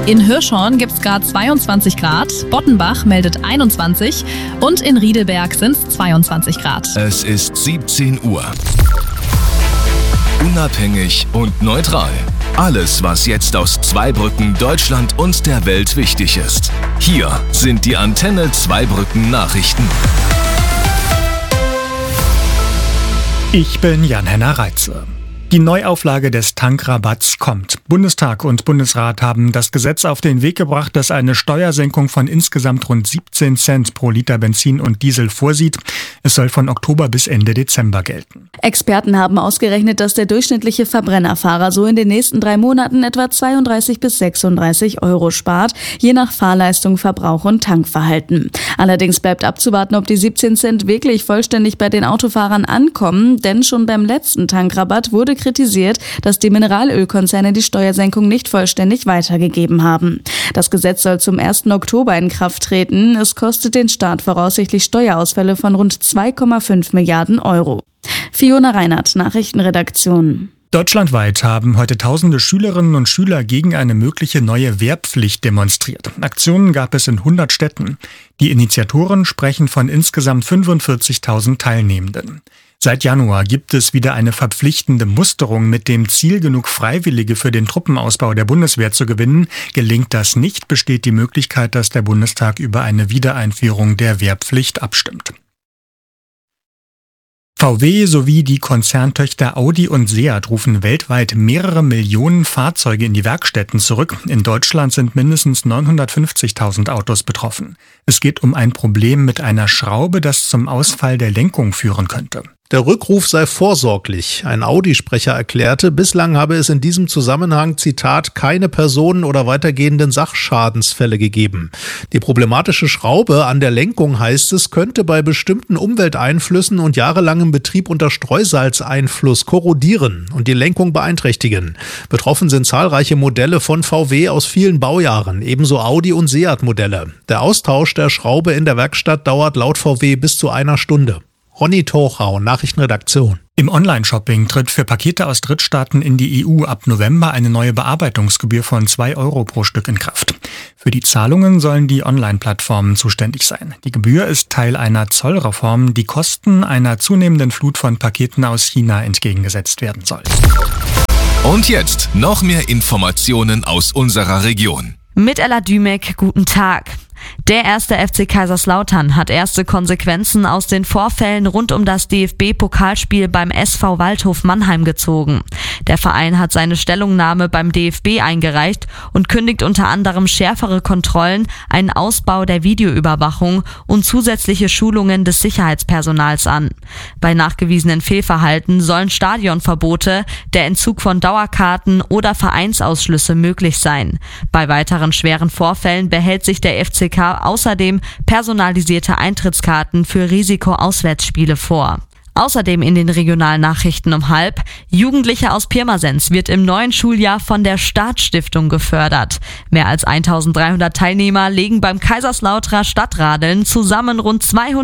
In Hirschhorn gibt es gerade 22 Grad, Bottenbach meldet 21 und in Riedelberg sind es 22 Grad. Es ist 17 Uhr. Unabhängig und neutral. Alles, was jetzt aus Zweibrücken, Deutschland und der Welt wichtig ist. Hier sind die Antenne Zweibrücken Nachrichten. Ich bin Jan-Henner Reitze. Die Neuauflage des Tankrabatts kommt. Bundestag und Bundesrat haben das Gesetz auf den Weg gebracht, das eine Steuersenkung von insgesamt rund 17 Cent pro Liter Benzin und Diesel vorsieht. Es soll von Oktober bis Ende Dezember gelten. Experten haben ausgerechnet, dass der durchschnittliche Verbrennerfahrer so in den nächsten 3 Monaten etwa 32 bis 36 Euro spart, je nach Fahrleistung, Verbrauch und Tankverhalten. Allerdings bleibt abzuwarten, ob die 17 Cent wirklich vollständig bei den Autofahrern ankommen, denn schon beim letzten Tankrabatt wurde kritisiert, dass die Mineralölkonzerne die Steuersenkung nicht vollständig weitergegeben haben. Das Gesetz soll zum 1. Oktober in Kraft treten. Es kostet den Staat voraussichtlich Steuerausfälle von rund 2,5 Milliarden Euro. Fiona Reinhardt, Nachrichtenredaktion. Deutschlandweit haben heute tausende Schülerinnen und Schüler gegen eine mögliche neue Wehrpflicht demonstriert. Aktionen gab es in 100 Städten. Die Initiatoren sprechen von insgesamt 45.000 Teilnehmenden. Seit Januar gibt es wieder eine verpflichtende Musterung mit dem Ziel, genug Freiwillige für den Truppenausbau der Bundeswehr zu gewinnen. Gelingt das nicht, besteht die Möglichkeit, dass der Bundestag über eine Wiedereinführung der Wehrpflicht abstimmt. VW sowie die Konzerntöchter Audi und Seat rufen weltweit mehrere Millionen Fahrzeuge in die Werkstätten zurück. In Deutschland sind mindestens 950.000 Autos betroffen. Es geht um ein Problem mit einer Schraube, das zum Ausfall der Lenkung führen könnte. Der Rückruf sei vorsorglich. Ein Audi-Sprecher erklärte, bislang habe es in diesem Zusammenhang, Zitat, keine Personen- oder weitergehenden Sachschadensfälle gegeben. Die problematische Schraube an der Lenkung, heißt es, könnte bei bestimmten Umwelteinflüssen und jahrelangem Betrieb unter Streusalzeinfluss korrodieren und die Lenkung beeinträchtigen. Betroffen sind zahlreiche Modelle von VW aus vielen Baujahren, ebenso Audi- und Seat-Modelle. Der Austausch der Schraube in der Werkstatt dauert laut VW bis zu 1 Stunde. Ronny Tochau, Nachrichtenredaktion. Im Online-Shopping tritt für Pakete aus Drittstaaten in die EU ab November eine neue Bearbeitungsgebühr von 2 Euro pro Stück in Kraft. Für die Zahlungen sollen die Online-Plattformen zuständig sein. Die Gebühr ist Teil einer Zollreform, die Kosten einer zunehmenden Flut von Paketen aus China entgegengesetzt werden soll. Und jetzt noch mehr Informationen aus unserer Region. Mit Ella Dümek, guten Tag. Der 1. FC Kaiserslautern hat erste Konsequenzen aus den Vorfällen rund um das DFB-Pokalspiel beim SV Waldhof Mannheim gezogen. Der Verein hat seine Stellungnahme beim DFB eingereicht und kündigt unter anderem schärfere Kontrollen, einen Ausbau der Videoüberwachung und zusätzliche Schulungen des Sicherheitspersonals an. Bei nachgewiesenen Fehlverhalten sollen Stadionverbote, der Entzug von Dauerkarten oder Vereinsausschlüsse möglich sein. Bei weiteren schweren Vorfällen behält sich der FCK außerdem personalisierte Eintrittskarten für Risiko-Auswärtsspiele vor. Außerdem in den Regionalnachrichten um 12:30: Jugendliche aus Pirmasens wird im neuen Schuljahr von der Startstiftung gefördert. Mehr als 1.300 Teilnehmer legen beim Kaiserslauterer Stadtradeln zusammen rund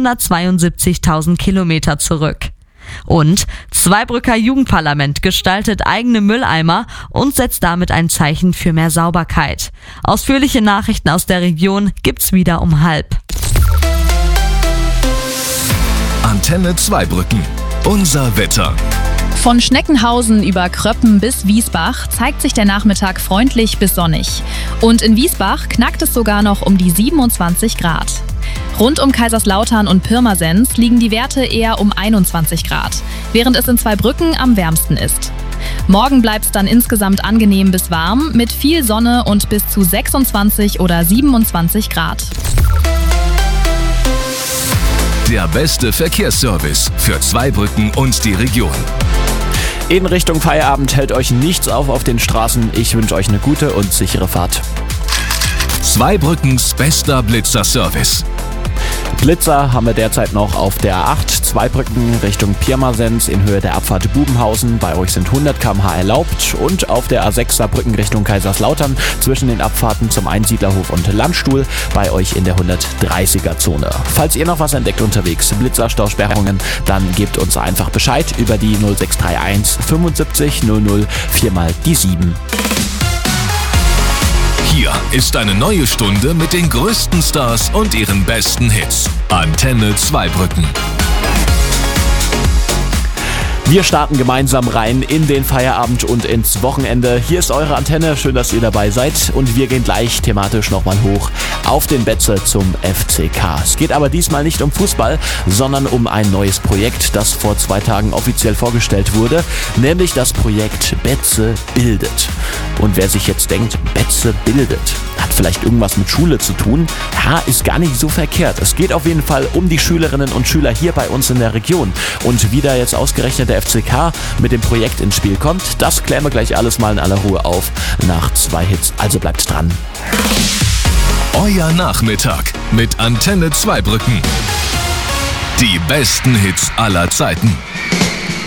272.000 Kilometer zurück. Und Zweibrücker Jugendparlament gestaltet eigene Mülleimer und setzt damit ein Zeichen für mehr Sauberkeit. Ausführliche Nachrichten aus der Region gibt's wieder um 12:30. Antenne Zweibrücken. Unser Wetter. Von Schneckenhausen über Kröppen bis Wiesbach zeigt sich der Nachmittag freundlich bis sonnig. Und in Wiesbach knackt es sogar noch um die 27 Grad. Rund um Kaiserslautern und Pirmasens liegen die Werte eher um 21 Grad, während es in Zweibrücken am wärmsten ist. Morgen bleibt es dann insgesamt angenehm bis warm, mit viel Sonne und bis zu 26 oder 27 Grad. Der beste Verkehrsservice für Zweibrücken und die Region. In Richtung Feierabend hält euch nichts auf den Straßen. Ich wünsche euch eine gute und sichere Fahrt. Zweibrückens bester Blitzer-Service. Blitzer haben wir derzeit noch auf der A8, Zweibrücken Richtung Pirmasens in Höhe der Abfahrt Bubenhausen. Bei euch sind 100 km/h erlaubt. Und auf der A6 Saarbrücken Richtung Kaiserslautern zwischen den Abfahrten zum Einsiedlerhof und Landstuhl bei euch in der 130er-Zone. Falls ihr noch was entdeckt unterwegs, Blitzerstausperrungen, dann gebt uns einfach Bescheid über die 0631 75 00 4 mal die 7. Hier ist eine neue Stunde mit den größten Stars und ihren besten Hits. Antenne Zweibrücken. Wir starten gemeinsam rein in den Feierabend und ins Wochenende. Hier ist eure Antenne, schön, dass ihr dabei seid. Und wir gehen gleich thematisch nochmal hoch auf den Betze zum FCK. Es geht aber diesmal nicht um Fußball, sondern um ein neues Projekt, das vor 2 Tagen offiziell vorgestellt wurde, nämlich das Projekt Betze bildet. Und wer sich jetzt denkt, Betze bildet, hat vielleicht irgendwas mit Schule zu tun, ja, ist gar nicht so verkehrt. Es geht auf jeden Fall um die Schülerinnen und Schüler hier bei uns in der Region. Und wie da jetzt ausgerechnet der FCK mit dem Projekt ins Spiel kommt, das klären wir gleich alles mal in aller Ruhe auf nach 2 Hits. Also bleibt dran. Euer Nachmittag mit Antenne Zweibrücken. Die besten Hits aller Zeiten.